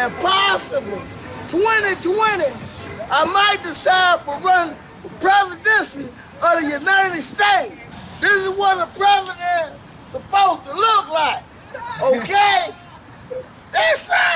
and possibly 2020, I might decide to run for presidency of the United States. This is what a president is supposed to look like, okay?